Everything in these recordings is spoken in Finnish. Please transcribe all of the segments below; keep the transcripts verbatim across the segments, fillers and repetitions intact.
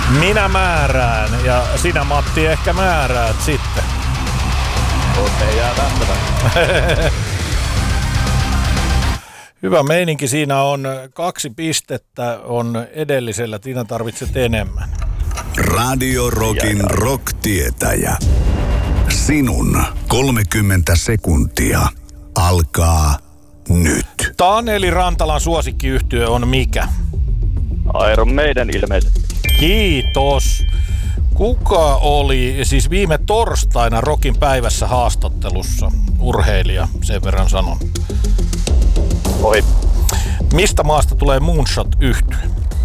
Minä määrään ja sinä Matti ehkä määräät sitten. Okei, jää tästä. Hyvä meininki siinä on. Kaksi pistettä on edellisellä. Tiina tarvitset enemmän. Radio Rockin rock-tietäjä. Sinun kolmekymmentä sekuntia alkaa nyt. Taneli Rantalan suosikkiyhtye on mikä? Iron Maiden ilmeisesti. Kiitos. Kuka oli siis viime torstaina Rockin päivässä haastattelussa? Urheilija, sen verran sanon. Ohi. Mistä maasta tulee Moonshot-yhtye?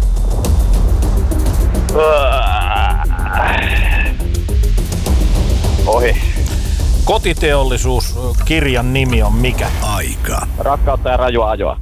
Ohi. Kotiteollisuuskirjan nimi on mikä? Aika. Rakkautta ja rajua ajoa.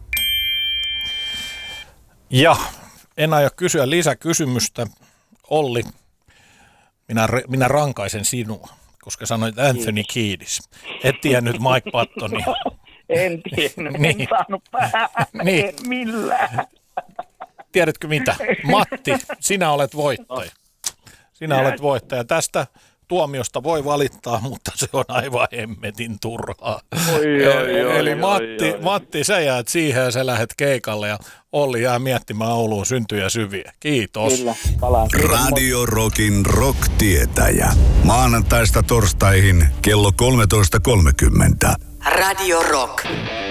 Ja en aio kysyä lisäkysymystä. Olli, minä, minä rankaisen sinua, koska sanoit Anthony Kiedis. Et tiennyt Mike Pattonia. En tiennyt, Niin. en saanut päähän, Niin. en millään. Tiedätkö mitä? Matti, sinä olet voittaja. Sinä olet voittaja. Tästä tuomiosta voi valittaa, mutta se on aivan hemmetin turhaa. Oi, oi, oi, Eli oi, Matti, oi, oi. Matti, sä jäät siihen ja sä lähdet keikalle ja Olli jää miettimään Ouluun syntyjä syviä. Kiitos. Kyllä, palaan. Radio Rockin rock-tietäjä. Maanantaista torstaihin kello kolmetoista kolmekymmentä. Radio Rock.